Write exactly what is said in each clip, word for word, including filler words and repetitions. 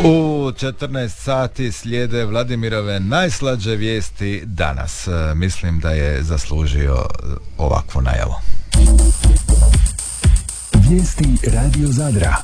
U četrnaest sati slijede Vladimirove najslađe vijesti danas. Mislim da je zaslužio ovakvu najavu. Vijesti Radio Zadra.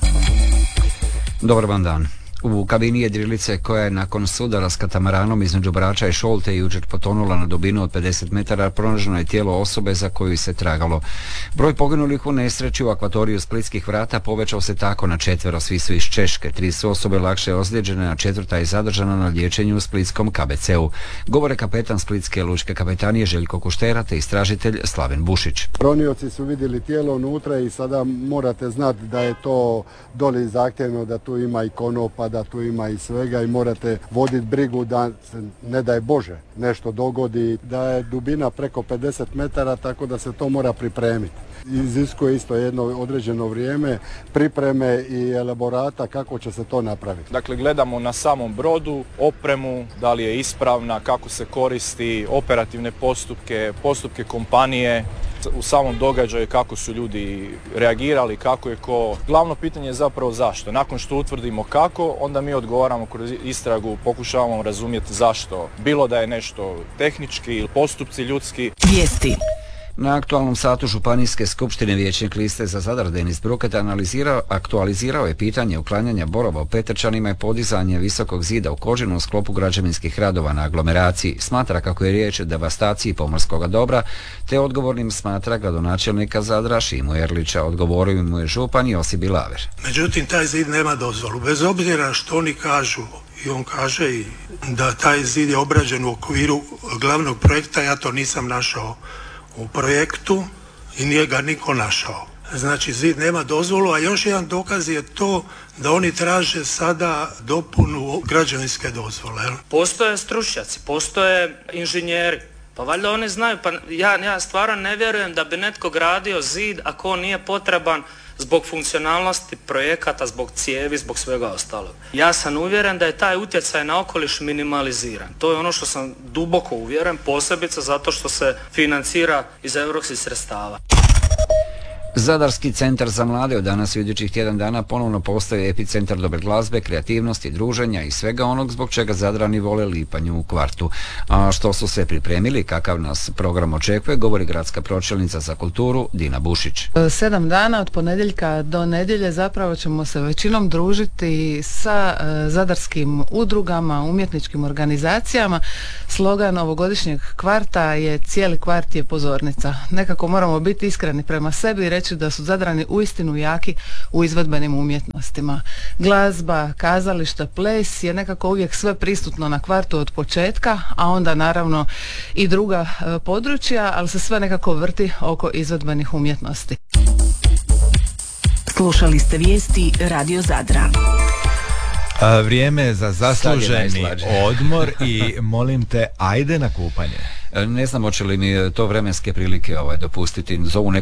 Dobar vam dan. U kabini jedrilice koja je nakon sudara s katamaranom između Brača i Šolte jučer potonula na dubinu od pedeset metara, pronađeno je tijelo osobe za koju se tragalo. Broj poginulih u nesreći u akvatoriju Splitskih vrata povećao se tako na četvero, svi su iz Češke. Tri su osobe lakše ozlijeđene, a četvrta je zadržana na liječenju u splitskom K B C-u. Govore kapetan Splitske lučke kapetanije Željko Kuštera te istražitelj Slaven Bušić. Ronioci su vidjeli tijelo unutra i sada morate znati da je to doli zahtjevno, da tu ima i konopa, da tu ima i svega i morate voditi brigu da se, ne daj Bože, nešto dogodi, da je dubina preko pedeset metara, tako da se to mora pripremiti. Iziskuje isto jedno određeno vrijeme, pripreme i elaborata kako će se to napraviti. Dakle, gledamo na samom brodu, opremu, da li je ispravna, kako se koristi, operativne postupke, postupke kompanije, u samom događaju kako su ljudi reagirali, kako je ko. Glavno pitanje je zapravo zašto. Nakon što utvrdimo kako, onda mi odgovaramo kroz istragu, pokušavamo razumjeti zašto. Bilo da je nešto tehnički ili postupci ljudski. Vijesti. Na aktualnom satu Županijske skupštine vijećnik liste za Zadar Denis Bruket analizirao, aktualizirao je pitanje uklanjanja borova u Petrčanima i podizanje visokog zida u Kožinu u sklopu građevinskih radova na aglomeraciji. Smatra kako je riječ o devastaciji pomorskog dobra, te odgovornim smatra gradonačelnika Zadra Šimu Erlića. Odgovorio mu je župan Josip Bilaver. Međutim, taj zid nema dozvolu. Bez obzira što oni kažu, i on kaže i da taj zid je obrađen u okviru glavnog projekta, ja to nisam našao u projektu i nije ga niko našao. Znači, zid nema dozvolu, a još jedan dokaz je to da oni traže sada dopunu građevinske dozvole. Postoje stručnjaci, postoje inženjeri, pa valjda oni znaju, pa ja, ja stvarno ne vjerujem da bi netko gradio zid ako on nije potreban zbog funkcionalnosti projekata, zbog cijevi, zbog svega ostalog. Ja sam uvjeren da je taj utjecaj na okoliš minimaliziran. To je ono što sam duboko uvjeren, posebice zato što se financira iz europskih sredstava. Zadarski centar za mlade od danas i idućih tjedan dana ponovno postaje epicentar dobre glazbe, kreativnosti, druženja i svega onog zbog čega Zadrani vole lipanju u kvartu. A što su sve pripremili, kakav nas program očekuje, govori gradska pročelnica za kulturu Dina Bušić. Sedam dana od ponedjeljka do nedjelje zapravo ćemo se većinom družiti sa zadarskim udrugama, umjetničkim organizacijama. Slogan ovogodišnjeg kvarta je cijeli kvart je pozornica. Nekako moramo biti iskreni prema sebi i reći da su Zadrani uistinu jaki u izvedbenim umjetnostima. Glazba, kazališta, ples je nekako uvijek sve prisutno na kvartu od početka, a onda naravno i druga e, područja, ali se sve nekako vrti oko izvedbenih umjetnosti. Slušali ste vijesti Radio Zadra. A, vrijeme je za zasluženi odmor i molim te, ajde na kupanje. Ne znam hoće li mi to vremenske prilike ovaj, dopustiti. Zovu